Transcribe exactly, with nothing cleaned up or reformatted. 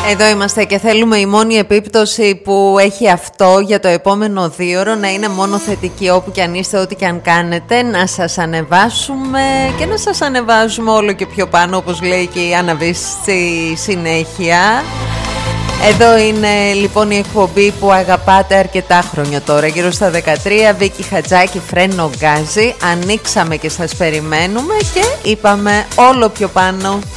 Εδώ είμαστε και θέλουμε η μόνη επίπτωση που έχει αυτό για το επόμενο δίωρο να είναι μόνο θετική, όπου και αν είστε, ό,τι και αν κάνετε, να σας ανεβάσουμε και να σας ανεβάζουμε όλο και πιο πάνω, όπως λέει και η Άννα στη συνέχεια. Εδώ είναι λοιπόν η εκπομπή που αγαπάτε αρκετά χρόνια τώρα, γύρω στα δεκατρία. Βίκη Χατζάκη, Φρένο Γκάζι. Ανοίξαμε και σας περιμένουμε και είπαμε όλο πιο πάνω